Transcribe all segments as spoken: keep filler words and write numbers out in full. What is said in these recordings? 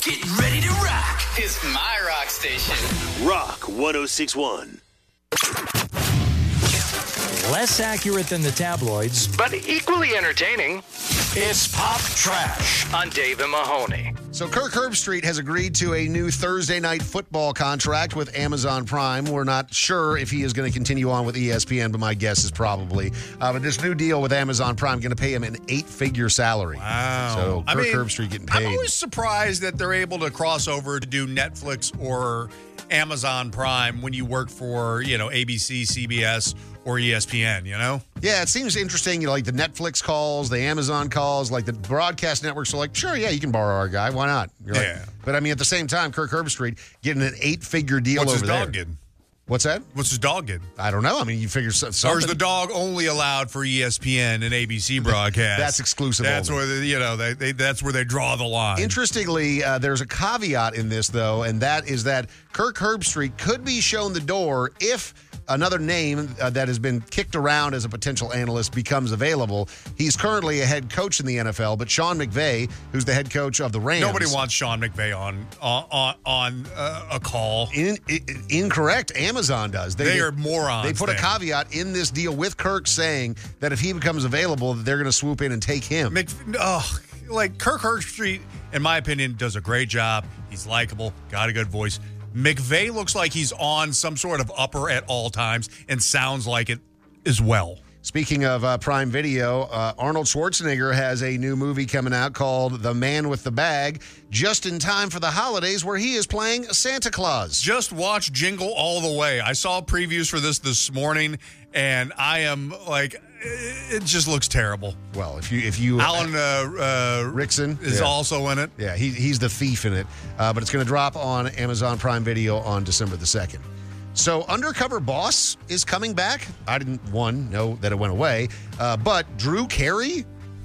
Getting ready to rock. It's my rock station. Rock one oh six point one. Less accurate than the tabloids, but equally entertaining. It's Pop Trash on Dave and Mahoney. So Kirk Herbstreit has agreed to a new Thursday night football contract with Amazon Prime. We're not sure if he is going to continue on with E S P N, but my guess is probably. Uh, but this new deal with Amazon Prime going to pay him an eight-figure salary. Wow. So Kirk I mean, Herbstreit getting paid. I'm always surprised that they're able to cross over to do Netflix or Amazon Prime when you work for, you know, A B C, C B S, or E S P N, you know? Yeah, it seems interesting. You know, like the Netflix calls, the Amazon calls, like the broadcast networks are like, sure, yeah, you can borrow our guy. Why not? You're like, yeah. But I mean, at the same time, Kirk Herbstreit getting an eight-figure deal What's over his there. dog getting? What's that? What's his dog getting? I don't know. I mean, you figure so- something. Or is the dog only allowed for E S P N and A B C broadcast? That's exclusive. That's only. where they, you know they, they that's where they draw the line. Interestingly, uh, there's a caveat in this though, and that is that Kirk Herbstreit could be shown the door if another name uh, that has been kicked around as a potential analyst becomes available. He's currently a head coach in the N F L, but Sean McVay, who's the head coach of the Rams. Nobody wants Sean McVay on on on uh, a call. In, in, incorrect. Amazon does. They, they are morons. They put then. a caveat in this deal with Kirk saying that if he becomes available, they're going to swoop in and take him. Mc, oh, like Kirk Herbstreit, in my opinion, does a great job. He's likable, got a good voice. McVay looks like he's on some sort of upper at all times and sounds like it as well. Speaking of uh, Prime Video, uh, Arnold Schwarzenegger has a new movie coming out called The Man with the Bag, just in time for the holidays, where he is playing Santa Claus. Just watch Jingle All the Way. I saw previews for this this morning, and I am like, it just looks terrible. Well, if you if you Alan uh, uh, Rickson is yeah. also in it. Yeah, he, he's the thief in it. Uh, but it's going to drop on Amazon Prime Video on December the second. So Undercover Boss is coming back. I didn't, one, know that it went away. Uh, but Drew Carey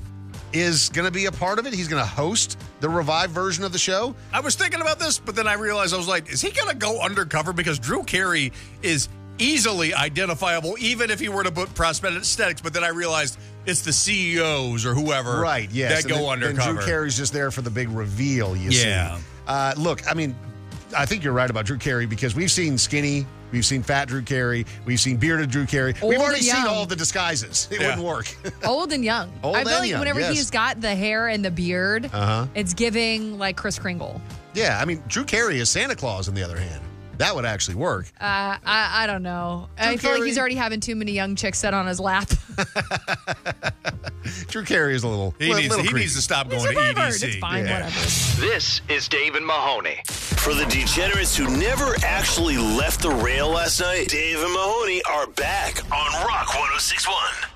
is going to be a part of it. He's going to host the revived version of the show. I was thinking about this, but then I realized, I was like, is he going to go undercover? Because Drew Carey is easily identifiable, even if he were to put prosthetics. But then I realized it's the C E Os or whoever right, yes. that go then, undercover. And Drew Carey's just there for the big reveal, you yeah. see. Uh, look, I mean, I think you're right about Drew Carey because we've seen skinny, we've seen fat Drew Carey, we've seen bearded Drew Carey. Old we've already and seen young. all of the disguises. It Yeah. wouldn't work. Old and young. Old I feel and like young, whenever yes. he's got the hair and the beard, Uh-huh. it's giving like Kris Kringle. Yeah, I mean, Drew Carey is Santa Claus, on the other hand. That would actually work. Uh, I, I don't know. Drew I feel Carey. like he's already having too many young chicks sit on his lap. Drew Carey is a little, He, little, needs, little he creepy. needs to stop He's going a to E D pervert. C. It's fine, Yeah. whatever. This is Dave and Mahoney. For the degenerates who never actually left the rail last night, Dave and Mahoney are back on Rock one oh six point one.